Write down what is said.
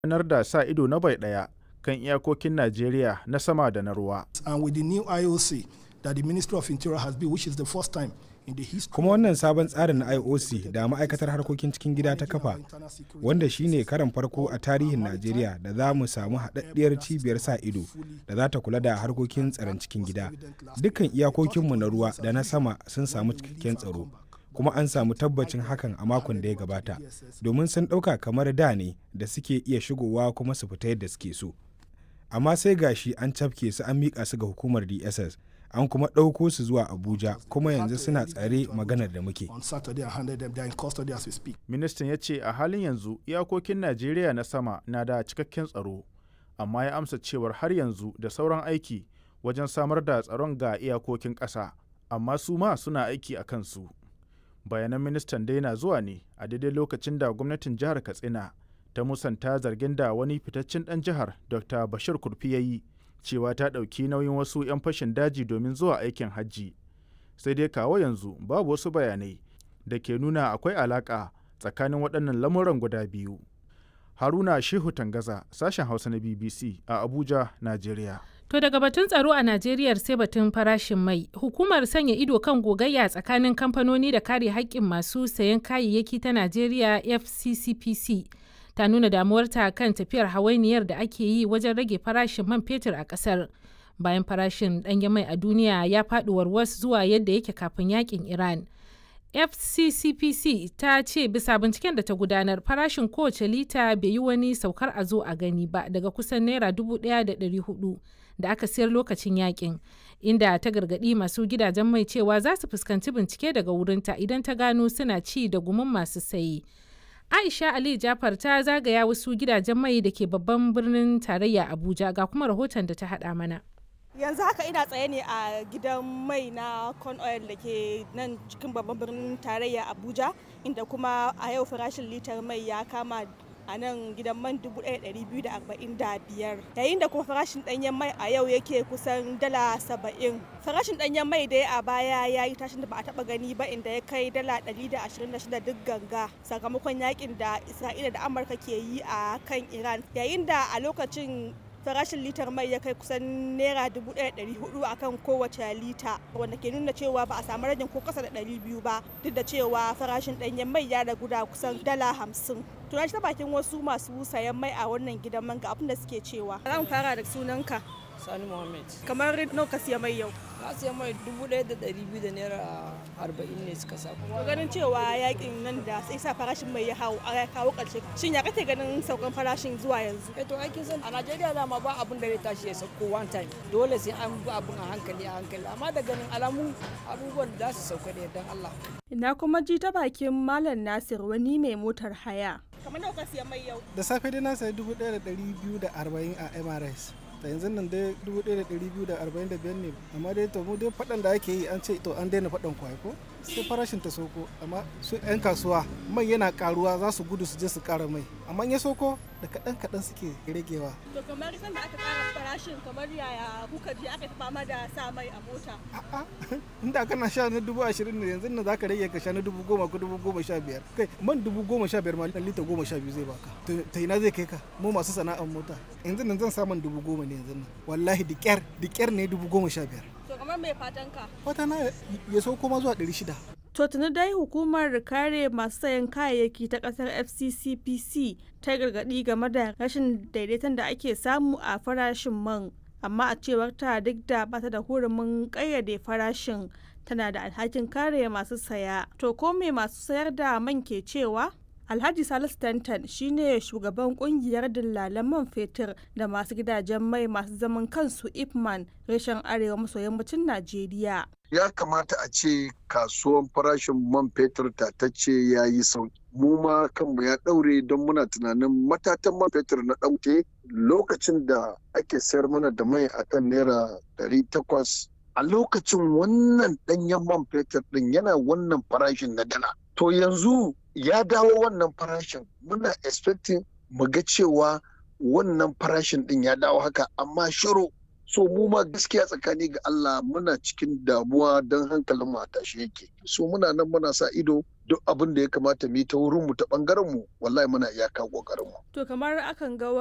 gudanar da sa ido na bai ɗaya kan iyakokin Najeriya na sama da na ruwa. And with the new IOC that the Ministry of Interior has built, which is the first time in the history. Kuma wannan sabon tsarin na IOC da ma'aikatar harkokin cikin gida ta kafa, wanda shine karan farko a tarihin Najeriya da za mu samu haɗaɗɗiyar cibiyar sa ido da za ta kula da harkokin tsaron cikin gida. Dukkan iyakokinmu na ruwa da na sama sun samu cikakken tsaro. Kuma an samu tabbacin hakan a makon da ya gabata, domin sun ɗauka kamar da ne da suke iya shigowa kuma su fita yadda suke so. Amma sai gashi an cafke su an miƙa su ga hukumar DSS, an kuma ɗauko su zuwa Abuja, kuma yanzu suna tsare maganar da muke. Ministan ya ce a halin yanzu iyakokin Najeriya na sama na da cikakken tsaro, amma ya amsa cewar har yanzu da sauran aiki wajen samar da tsaron ga iyakokin ƙasa, amma su ma suna aiki a kansu. Bayanan ministan dai na zuwa ne a daidai lokacin da gwamnatin jihar Katsina ta musanta zargin da wani fitaccen ɗan jihar Dr. Bashir Kurfi ya yi cewa ta ɗauki nauyin wasu 'yan fashin daji domin zuwa aikin hajji. Sai dai kawo yanzu babu wasu bayanai da ke nuna akwai alaƙa tsakanin waɗannan lamuran guda biyu. Haruna Shehu Tangaza, sashen Hausa na BBC a Abuja, Najeriya. To daga batun tsaro a Najeriya sai batun farashin mai. Hukumar sanya ido kan gogayya tsakanin kamfanoni da kare haƙƙin masu sayan kayayyaki ta Najeriya FCCPC ta nuna damuwarta kan tafiyar hawainiyar da ake yi wajen rage farashin man fetur a ƙasar. Bayan farashin ɗanyen mai a duniya ya faɗi warwas zuwa yadda yake kafin yaƙin Iran. FCCPC ta ce bisa binciken da ta gudanar farashin kowace lita bai yi wani saukar a zo a gani ba daga kusan naira 1,400 da aka siyar lokacin yakin, inda ta gargadi masu gidajen mai cewa za su fuskanci bincike daga wurinta idan ta gano suna ci da gumin masu saye. Aisha Ali Jafar ta zagaya wasu gidajen mai da ke babban birnin tarayya Abuja, ga kuma rahoton da ta haɗa mana. Yanzu haka ina tsaye ne a gidan mai na Con Oil da ke nan cikin babban birnin tarayya Abuja, inda kuma a yau farashin litar mai ya kama a nan gidan man 1,245, yayin da kuma farashin ɗanyen mai a yau yake kusan dala 70. Farashin ɗanyen mai dai a baya ya yi tashin da ba a taɓa gani ba, inda ya kai dala 126 duk ganga sakamakon yakin da Isra'ila da Amurka ke yi a kan Iran, yayin da a lokacin farashin litar mai ya kai kusan naira 1,400 a kan kowace lita, wanda ke nuna cewa ba a samu ragin ko kasa da 200 ba, duk da cewa farashin ɗanyen mai ya ragu da kusan dala 50. Tuna ta bakin wasu masu sayan mai a wannan gidan man ga abin da suke cewa. Za mu fara da sunanka. Sani Muhammad. Kamar nawa ka siya mai yau? Na siya mai 1,200 da naira 40 ne suka samu. To ganin cewa yakin nan da sai sa farashin mai ya kawo ƙarshe. Shin ya kake ganin saukan farashin zuwa yanzu? To aikin san a Najeriya dama ba abin da zai tashi ya sauko one time. Dole sai an bi abin a hankali, amma da ganin alamu abubuwan da za su sauka da yardan Allah. Ina kuma ji ta bakin Malam Nasir, wani mai motar haya. Kamar nawa ka siya mai yau? Da safe dai na sayi 1,240 a MRS. Da yanzu nan dai 1,245 ne, amma dai to mu dai faɗan da ake yi an ce to an daina faɗan kwai ko sai farashin ta soko, amma su 'yan kasuwa mai yana karuwa za su gudu su je su ƙara mai, amma ya soko da kaɗan suke ragewa. To kamar san da aka ƙara farashin kamar yaya kuka ji aka fama da sa mai a mota? A'a, inda kana sha na 20,000 ne, yanzu nan zaka rage ka sha na 10,000 ko 15,000. Kai man 15,000 ma lita 12 zai baka. Ta ina zai kai ka? Mu masu sana'ar mota. Yanzu nan zan samu 10,000 ne yanzu nan. Wallahi da ƙyar ne 15,000. To kamar mai fatan ka? Fata na ya sauko ma zuwa 600. To tuni dai hukumar kare masu sayan kayayyaki ta kasar FCCPC ta gargaɗi game da rashin daidaiton da ake samu a farashin man, amma a cewar ta duk da bata da hurumin ƙayyade farashin, tana da alhakin kare masu saya. To ko me masu sayar da man ke cewa? Alhaji Salisu Tantan shine shugaban kungiyar dillalan man fetur da masu gidajen mai masu zaman kansu Ipman reshen arewa maso yammacin Najeriya. Ya kamata a ce kasuwan farashin man fetur tatacce ya yi sauki. Mu ma kanmu ya ɗaure don muna tunanin matatan man fetur na ɗauke lokacin da ake sayar mana da mai a kan naira 800. A lokacin wannan ɗanyen man fetur ɗin yana wannan farashin na dala. To yanzu ya dawo wannan farashin, muna expecting mu ga cewa wannan farashin ɗin ya dawo haka, amma shiru. So mu ma gaskiya tsakani ga Allah muna cikin damuwa don hankalin mu a tashi yake. So muna nan muna sa ido duk abin da ya kamata mu yi ta wurin mu ta bangaren mu wallahi muna iyaka kokarin mu. To kamar akan ga